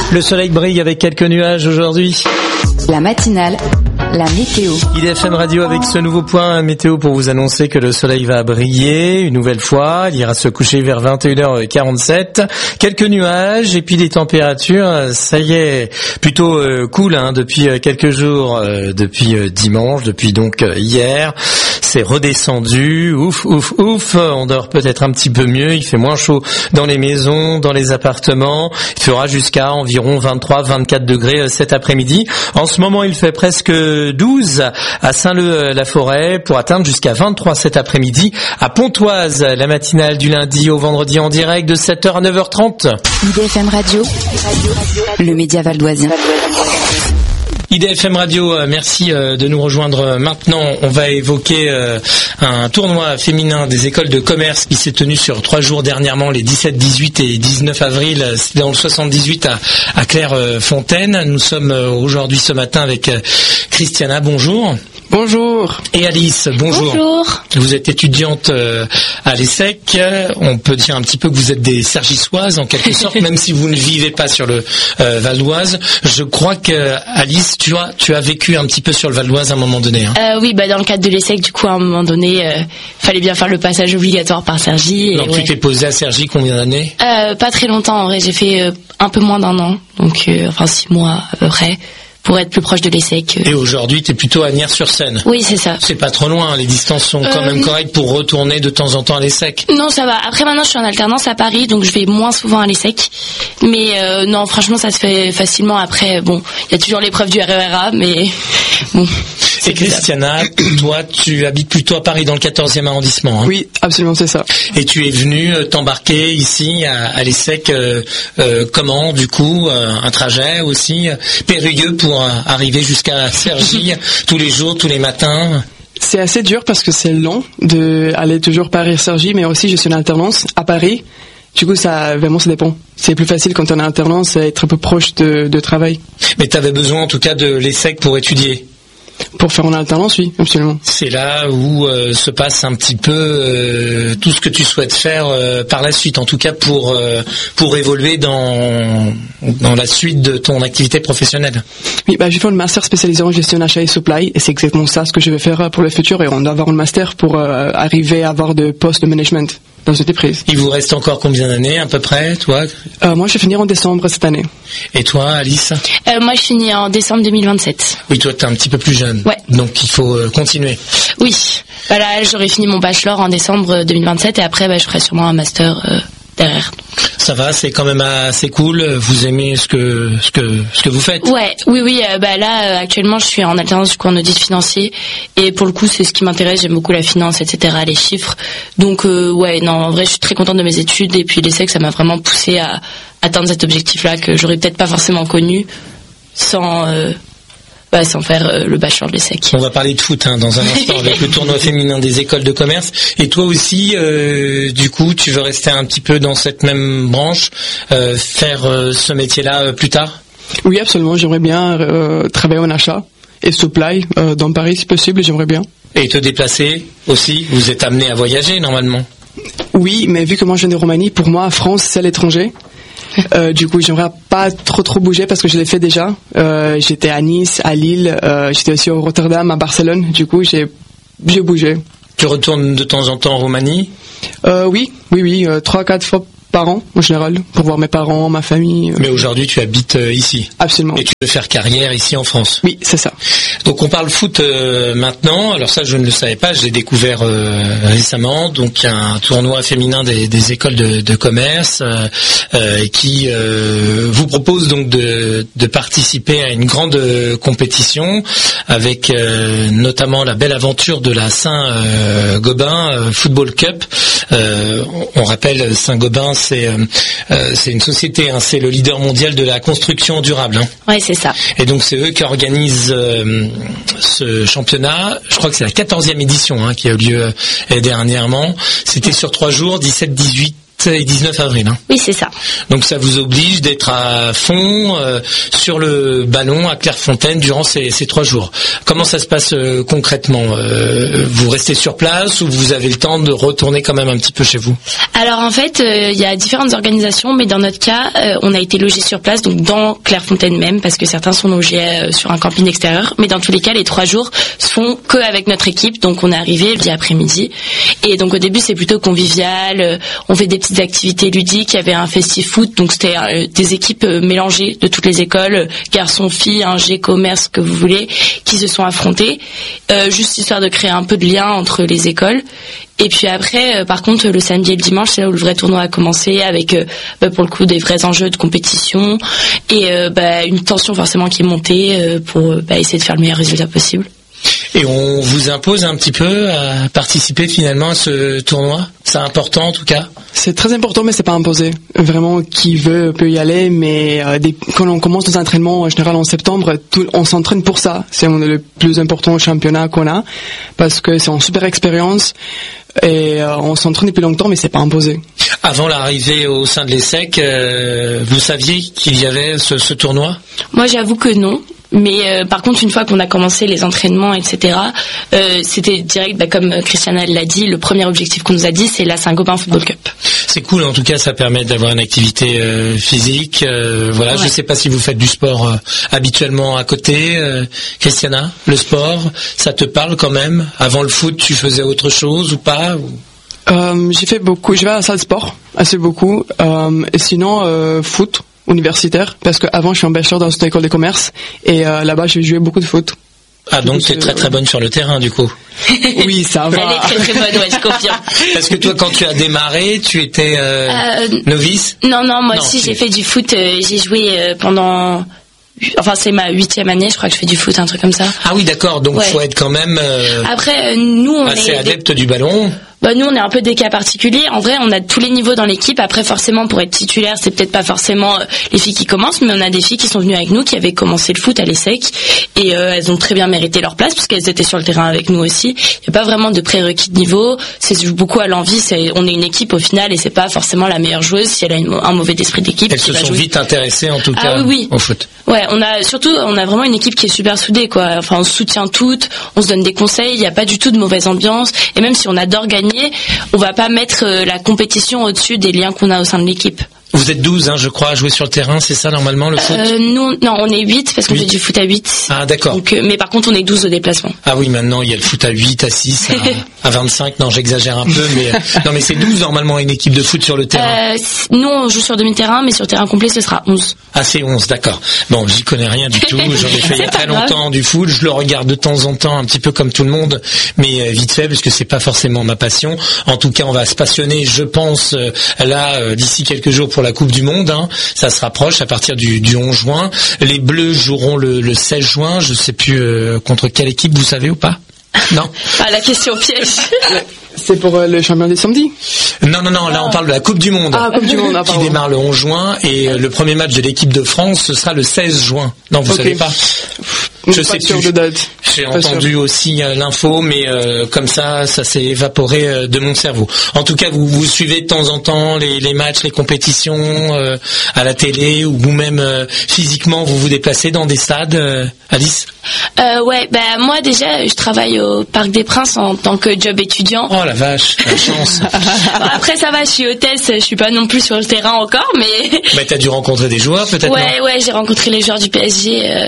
Le soleil brille avec quelques nuages aujourd'hui. La matinale, la météo. IDFM Radio avec ce nouveau point météo pour vous annoncer que le soleil va briller une nouvelle fois. Il ira se coucher vers 21h47. Quelques nuages et puis des températures, ça y est, plutôt cool depuis quelques jours, depuis dimanche, depuis donc hier. C'est redescendu, ouf. On dort peut-être un petit peu mieux. Il fait moins chaud dans les maisons, dans les appartements. Il fera jusqu'à environ 23-24 degrés cet après-midi. En ce moment, il fait presque 12 à Saint-Leu-la-Forêt pour atteindre jusqu'à 23 cet après-midi à Pontoise. La matinale du lundi au vendredi en direct de 7h à 9h30. IDFM Radio, le média valdoisien. IDFM Radio, merci de nous rejoindre maintenant. On va évoquer un tournoi féminin des écoles de commerce qui s'est tenu sur 3 jours dernièrement, les 17, 18 et 19 avril. C'était dans le 78 à Clairefontaine. Nous sommes aujourd'hui ce matin avec Christiana, bonjour. Bonjour. Et Alice, bonjour. Bonjour. Vous êtes étudiante à l'ESSEC. On peut dire un petit peu que vous êtes des Cergissoises en quelque sorte, même si vous ne vivez pas sur le Val d'Oise. Je crois que Alice, tu as vécu un petit peu sur le Val d'Oise à un moment donné. Oui, dans le cadre de l'ESSEC, du coup, à un moment donné, fallait bien faire le passage obligatoire par Cergy. Donc tu t'es posé à Cergy combien d'années ? Pas très longtemps, en vrai. J'ai fait un peu moins d'1 an, donc 6 mois à peu près, pour être plus proche de l'ESSEC. Et aujourd'hui, t'es plutôt à Nières-sur-Seine. Oui, c'est ça. C'est pas trop loin, les distances sont quand même correctes pour retourner de temps en temps à l'ESSEC. Non, ça va. Après, maintenant, je suis en alternance à Paris, donc je vais moins souvent à l'ESSEC. Mais non, franchement, ça se fait facilement. Après, il y a toujours l'épreuve du RERA, mais bon. Et Christiana, toi, tu habites plutôt à Paris, dans le 14e arrondissement. Oui, absolument, c'est ça. Et tu es venu t'embarquer ici à l'ESSEC, comment, du coup, un trajet aussi périlleux pour arriver jusqu'à Cergy tous les jours, tous les matins? C'est assez dur parce que c'est long d'aller toujours Paris-Cergy, mais aussi je suis en alternance à Paris. Du coup, ça dépend. C'est plus facile quand on est en alternance, être un peu proche de travail. Mais tu avais besoin en tout cas de l'ESSEC pour étudier? Pour faire en alternance, oui, absolument. C'est là où se passe un petit peu tout ce que tu souhaites faire par la suite, en tout cas pour évoluer dans la suite de ton activité professionnelle. Oui, je vais faire le master spécialisé en gestion achat et supply, et c'est exactement ça ce que je vais faire pour le futur, et on doit avoir un master pour arriver à avoir de postes de management dans cette entreprise. Il vous reste encore combien d'années à peu près, toi? Moi, je vais finir en décembre cette année. Et toi, Alice? Moi, je finis en décembre 2027. Oui, toi, t'es un petit peu plus jeune. Ouais. Donc, il faut continuer. Oui. Là, j'aurai fini mon bachelor en décembre 2027 et après, je ferai sûrement un master derrière. Ça va, c'est quand même assez cool. Vous aimez ce que vous faites? Ouais, oui. Là, actuellement, je suis en alternance en audit financier et pour le coup, c'est ce qui m'intéresse. J'aime beaucoup la finance, etc., les chiffres. Donc, en vrai, je suis très contente de mes études et puis l'ESSEC, ça m'a vraiment poussée à atteindre cet objectif-là que j'aurais peut-être pas forcément connu sans faire le bachelor de l'ESSEC. On va parler de foot dans un instant avec le tournoi féminin des écoles de commerce. Et toi aussi, du coup, tu veux rester un petit peu dans cette même branche, faire ce métier-là plus tard? Oui, absolument. J'aimerais bien travailler en achat et supply dans Paris, si possible. J'aimerais bien. Et te déplacer aussi? Vous êtes amené à voyager normalement? Oui, mais vu que moi je viens de Roumanie, pour moi, France, c'est à l'étranger. Du coup, j'aimerais pas trop bouger parce que je l'ai fait déjà. J'étais à Nice, à Lille, j'étais aussi au Rotterdam, à Barcelone. Du coup, j'ai bougé. Tu retournes de temps en temps en Roumanie? Oui, 3-4 fois par an en général pour voir mes parents, ma famille. Mais aujourd'hui, tu habites ici? Absolument. Et tu veux faire carrière ici en France? Oui, c'est ça. Donc on parle foot maintenant. Alors ça, je ne le savais pas, je l'ai découvert récemment. Donc il y a un tournoi féminin des écoles de commerce qui vous propose donc de participer à une grande compétition avec notamment la belle aventure de la Saint-Gobain Football Cup. On rappelle, Saint-Gobain, c'est une société, c'est le leader mondial de la construction durable. Ouais, c'est ça. Et donc c'est eux qui organisent ce championnat. Je crois que c'est la 14e édition qui a eu lieu dernièrement. C'était sur 3 jours, 17, 18 et 19 avril. Hein. Oui, c'est ça. Donc ça vous oblige d'être à fond sur le ballon à Clairefontaine durant ces 3 jours. Comment ça se passe concrètement ? Vous restez sur place ou vous avez le temps de retourner quand même un petit peu chez vous ? Alors en fait, il y a différentes organisations, mais dans notre cas, on a été logés sur place, donc dans Clairefontaine même, parce que certains sont logés sur un camping extérieur. Mais dans tous les cas, les 3 jours se font que avec notre équipe. Donc on est arrivé le après-midi. Et donc au début, c'est plutôt convivial. On fait des petites activités ludiques. Il y avait un festi-foot, donc c'était des équipes mélangées de toutes les écoles, garçons, filles, ingé, commerce, que vous voulez, qui se sont affrontés, juste histoire de créer un peu de lien entre les écoles. Et puis après, par contre, le samedi et le dimanche, c'est là où le vrai tournoi a commencé, avec pour le coup des vrais enjeux de compétition et une tension forcément qui est montée pour essayer de faire le meilleur résultat possible. Et on vous impose un petit peu à participer finalement à ce tournoi ? C'est important en tout cas ? C'est très important, mais c'est pas imposé. Vraiment, qui veut peut y aller, mais quand on commence nos entraînements en général en septembre, on s'entraîne pour ça. C'est le plus important championnat qu'on a, parce que c'est une super expérience et on s'entraîne depuis longtemps, mais c'est pas imposé. Avant l'arrivée au sein de l'ESSEC, vous saviez qu'il y avait ce tournoi ? Moi, j'avoue que non. Mais par contre, une fois qu'on a commencé les entraînements, etc., c'était direct, comme Christiana l'a dit, le premier objectif qu'on nous a dit, c'est la Saint-Gobain Football Cup. C'est cool, en tout cas, ça permet d'avoir une activité physique. Voilà, ouais. Je ne sais pas si vous faites du sport habituellement à côté. Christiana, le sport, ça te parle quand même ? Avant le foot, tu faisais autre chose ou pas ? J'ai fait beaucoup, je vais à la salle de sport, assez beaucoup. Et sinon, foot. Universitaire, parce qu'avant je suis en bachelor dans une école de commerce et là-bas j'ai joué beaucoup de foot. Ah donc tu es très très bonne sur le terrain du coup. Oui, ça va. Elle est très très bonne, ouais, je confirme. Parce que toi quand tu as démarré, tu étais novice ? Non, moi aussi j'ai fait du foot, j'ai joué pendant... Enfin, c'est ma 8e année, je crois que je fais du foot, un truc comme ça. Ah oui, d'accord, donc faut être quand même Après, nous, on assez adepte du ballon. Nous, on est un peu des cas particuliers. En vrai, on a tous les niveaux dans l'équipe. Après, forcément, pour être titulaire, c'est peut-être pas forcément les filles qui commencent, mais on a des filles qui sont venues avec nous, qui avaient commencé le foot à l'ESSEC, et elles ont très bien mérité leur place, parce qu'elles étaient sur le terrain avec nous aussi. Il n'y a pas vraiment de prérequis de niveau. C'est beaucoup à l'envie. On est une équipe au final, et c'est pas forcément la meilleure joueuse si elle a un mauvais esprit d'équipe. Elles se sont vite intéressées, en tout cas, au foot. Ouais, on a vraiment une équipe qui est super soudée, quoi. Enfin, on se soutient toutes, on se donne des conseils, il n'y a pas du tout de mauvaise ambiance, et même si on adore gagner, on va pas mettre la compétition au-dessus des liens qu'on a au sein de l'équipe. Vous êtes 12, je crois, à jouer sur le terrain, c'est ça normalement le foot ? Non, on est 8 parce qu'on fait du foot à 8. Ah d'accord. Donc, mais par contre on est 12 au déplacement. Ah oui, maintenant il y a le foot à 8, à 6, à 25, non j'exagère un peu, mais non mais c'est 12 normalement une équipe de foot sur le terrain. Nous on joue sur demi-terrain, mais sur terrain complet ce sera 11. Ah c'est 11, d'accord. Bon, j'y connais rien du tout, j'en ai fait il y a très longtemps du foot, je le regarde de temps en temps un petit peu comme tout le monde, mais vite fait parce que c'est pas forcément ma passion. En tout cas on va se passionner, je pense, là d'ici quelques jours pour la Coupe du Monde, ça se rapproche à partir du 11 juin. Les Bleus joueront le 16 juin, je sais plus contre quelle équipe, vous savez ou pas ? Non. Ah, la question piège. C'est pour le championnat des samedis ? Non, là on parle de la Coupe du Monde. Ah, Coupe du Monde, qui démarre le 11 juin et le premier match de l'équipe de France, ce sera le 16 juin. Non, vous savez pas ? Je sais plus. De date. J'ai entendu aussi l'info, mais comme ça s'est évaporé de mon cerveau. En tout cas, vous suivez de temps en temps les matchs, les compétitions à la télé ou vous-même physiquement, vous vous déplacez dans des stades, Alice ? Ouais, moi déjà, je travaille au Parc des Princes en tant que job étudiant. Oh la vache, la chance. Après ça va, je suis hôtesse, je suis pas non plus sur le terrain encore, mais. Mais t'as dû rencontrer des joueurs peut-être ? Ouais, j'ai rencontré les joueurs du PSG,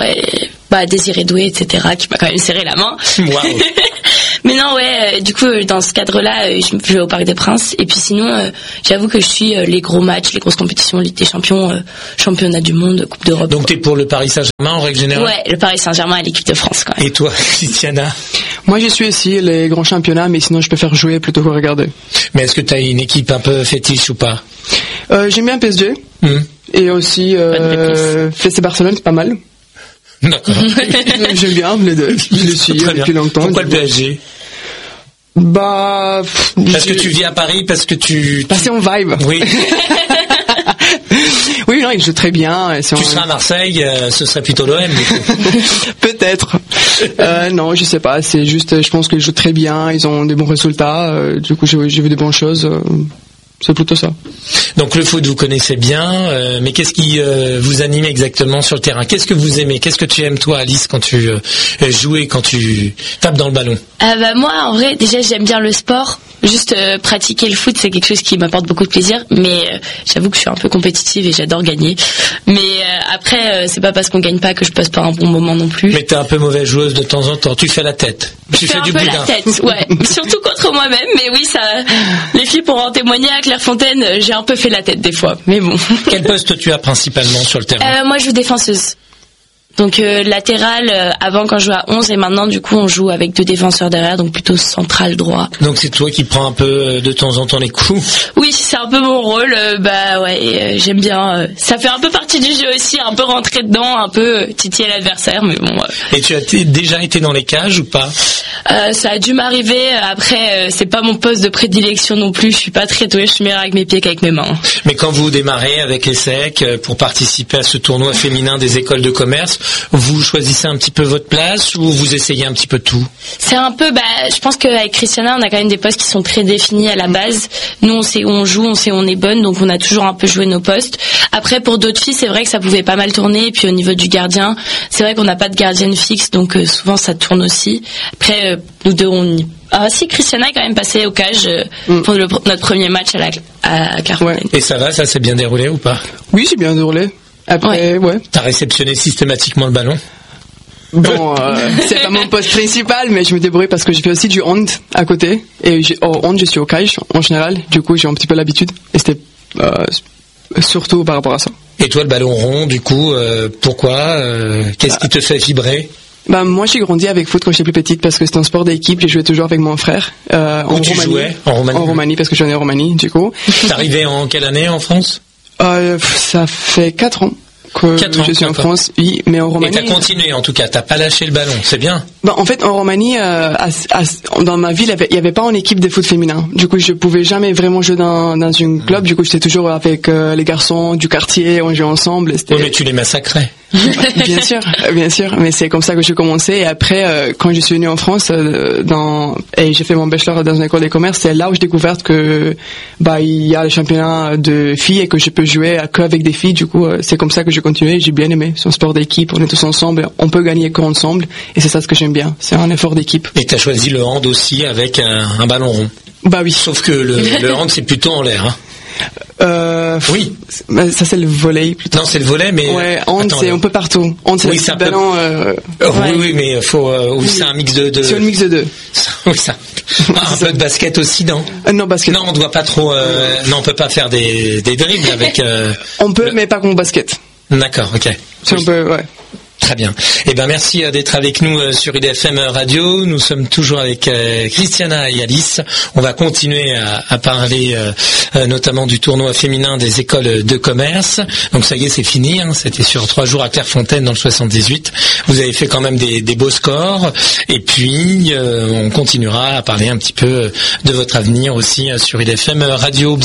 Désiré Doué, etc., qui m'a quand même serré la main. Waouh. Mais non, du coup, dans ce cadre-là, je vais au Parc des Princes. Et puis sinon, j'avoue que je suis les gros matchs, les grosses compétitions, Ligue des Champions, Championnat du Monde, Coupe d'Europe. Donc t'es pour le Paris Saint-Germain en règle générale ? Ouais, le Paris Saint-Germain et l'équipe de France, quand même. Et toi, Christiana ? Moi, je suis aussi les grands championnats, mais sinon, je préfère jouer plutôt que regarder. Mais est-ce que t'as une équipe un peu fétiche ou pas ? J'aime bien PSG. Et aussi, FC Barcelone, c'est pas mal. D'accord. J'aime bien les deux. Je les suis depuis longtemps. Pourquoi le PSG ? Parce que tu vis à Paris, parce que c'est en vibe. Oui. Oui, non, il joue très bien. Tu seras à Marseille, ce serait plutôt l'OM. Peut-être. Non, je sais pas. C'est juste, je pense qu'ils jouent très bien. Ils ont des bons résultats. Du coup, j'ai vu des bonnes choses. c'est plutôt ça. Donc le foot, vous connaissez bien, mais qu'est-ce qui vous anime exactement sur le terrain? Qu'est-ce que vous aimez? Qu'est-ce que tu aimes, toi, Alice, quand tu joues et quand tu tapes dans le ballon? Moi, en vrai, déjà, j'aime bien le sport. Juste pratiquer le foot, c'est quelque chose qui m'apporte beaucoup de plaisir, mais j'avoue que je suis un peu compétitive et j'adore gagner. Mais après, c'est pas parce qu'on gagne pas que je passe pas un bon moment non plus. Mais t'es un peu mauvaise joueuse de temps en temps, tu fais la tête. Tu fais du boudin. Je fais un peu la tête, ouais. Surtout contre moi-même, mais oui, ça, les filles pourront en témoigner. À Clairefontaine, j'ai un peu fait la tête des fois, mais bon. Quel poste tu as principalement sur le terrain? Moi, je joue défenseuse. Donc latéral avant quand je jouais à 11 et maintenant du coup on joue avec 2 défenseurs derrière, donc plutôt central droit. Donc c'est toi qui prends un peu de temps en temps les coups? Oui, c'est un peu mon rôle. J'aime bien. Ça fait un peu partie du jeu aussi, un peu rentrer dedans, un peu titiller l'adversaire, mais bon. Et tu as déjà été dans les cages ou pas? Ça a dû m'arriver. Après, c'est pas mon poste de prédilection non plus. Je suis pas très douée. Je suis meilleure avec mes pieds qu'avec mes mains. Mais quand vous démarrez avec l'ESSEC pour participer à ce tournoi féminin des écoles de commerce, vous choisissez un petit peu votre place ou vous essayez un petit peu tout? C'est un peu, je pense qu'avec Christiana, on a quand même des postes qui sont très définis à la base. Nous, on sait où on joue, on sait où on est bonne, donc on a toujours un peu joué nos postes. Après, pour d'autres filles, c'est vrai que ça pouvait pas mal tourner. Et puis au niveau du gardien, c'est vrai qu'on n'a pas de gardienne fixe, donc souvent ça tourne aussi. Après, nous deux, si, Christiana est quand même passée au cage pour notre premier match à Clairefontaine. Ouais. Et ça s'est bien déroulé ou pas? Oui, c'est bien déroulé. Après, ouais. T'as réceptionné systématiquement le ballon? Bon, c'est pas mon poste principal, mais je me débrouille parce que je fais aussi du hand à côté. Et au hand, je suis au cage en général. Du coup, j'ai un petit peu l'habitude. Et c'était surtout par rapport à ça. Et toi, le ballon rond, du coup, pourquoi? Qu'est-ce qui te fait vibrer? Moi, j'ai grandi avec foot quand j'étais plus petite parce que c'était un sport d'équipe. J'ai joué toujours avec mon frère. Où tu jouais? En Roumanie? En Roumanie, parce que je venais en Roumanie, du coup. T'es arrivé en quelle année en France? Ça fait 4 ans que je suis en France, oui, mais en Roumanie. Et t'as continué en tout cas, t'as pas lâché le ballon, c'est bien. En fait, en Roumanie, dans ma ville, il y avait pas une équipe de foot féminin. Du coup, je pouvais jamais vraiment jouer dans une club. Du coup, j'étais toujours avec les garçons du quartier, on jouait ensemble. Oui, mais tu les massacrais. Bien sûr. Mais c'est comme ça que j'ai commencé. Et après, quand je suis venu en France, et j'ai fait mon bachelor dans une école de commerce, c'est là où j'ai découvert que il y a le championnat de filles et que je peux jouer qu'avec des filles. Du coup, c'est comme ça que j'ai continué. J'ai bien aimé. C'est un sport d'équipe. On est tous ensemble. On peut gagner qu'ensemble. Et c'est ça ce que j'aime bien. C'est un effort d'équipe. Et t'as choisi le hand aussi avec un ballon rond. Oui. Sauf que le hand c'est plutôt en l'air. Oui. Ça c'est le volley plutôt. Non, c'est le volley, mais. Ouais, hand c'est un peu partout. Hand c'est le ballon. Oui, mais faut. C'est un mix de. C'est un mix de 2. Oui, ça. Un peu de basket aussi, non? Non, basket. Non, on doit pas trop. Non, on peut pas faire des dribbles avec. On peut, mais pas comme basket. D'accord, ok. C'est un peu, ouais. Très bien. Merci d'être avec nous sur IDFM Radio. Nous sommes toujours avec Christiana et Alice. On va continuer à parler notamment du tournoi féminin des écoles de commerce. Donc ça y est, c'est fini. C'était sur 3 jours à Clairefontaine dans le 78. Vous avez fait quand même des beaux scores. Et puis on continuera à parler un petit peu de votre avenir aussi sur IDFM Radio.